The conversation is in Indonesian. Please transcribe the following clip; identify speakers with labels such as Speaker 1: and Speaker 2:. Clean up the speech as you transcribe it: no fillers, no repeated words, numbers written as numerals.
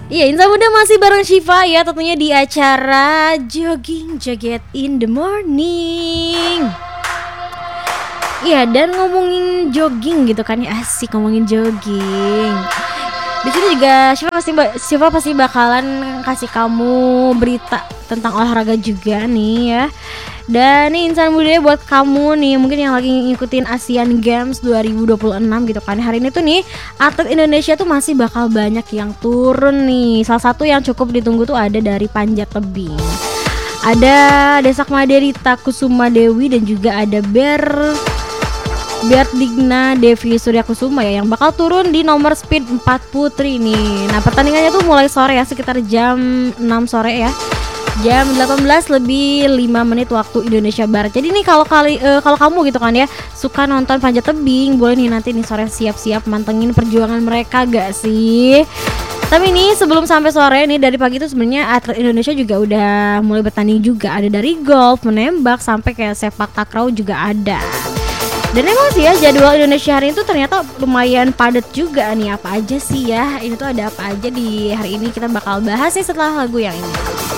Speaker 1: Iya, Insan Muda masih bareng Syifa ya, tentunya di acara Jogging Joget in the Morning. Iya, dan ngomongin jogging gitu kan ya, asik ngomongin jogging. Di sini juga Syifa pasti bakalan kasih kamu berita tentang olahraga juga nih ya. Dan nih Insan Muda buat kamu nih mungkin yang lagi ngikutin Asian Games 2026 gitu kan. Hari ini tuh nih atlet Indonesia tuh masih bakal banyak yang turun nih. Salah satu yang cukup ditunggu tuh ada dari panjat tebing. Ada Desak Maderita Kusuma Dewi dan juga ada Berdigna Devi Surya Kusuma ya yang bakal turun di nomor speed 4 putri nih. Nah, pertandingannya tuh mulai sore ya, sekitar jam 6 sore ya. Jam 18 lebih 5 menit waktu Indonesia Barat. Jadi nih kalau kamu gitu kan ya suka nonton panjat tebing, boleh nih nanti nih sore siap-siap mantengin perjuangan mereka gak sih? Tapi nih sebelum sampai sore nih dari pagi tuh sebenarnya atlet Indonesia juga udah mulai bertanding juga. Ada dari golf, menembak sampai kayak sepak takraw juga ada. Dan emang sih ya jadwal Indonesia hari itu ternyata lumayan padat juga nih. Apa aja sih ya? Ini tuh ada apa aja di hari ini, kita bakal bahas nih setelah lagu yang ini.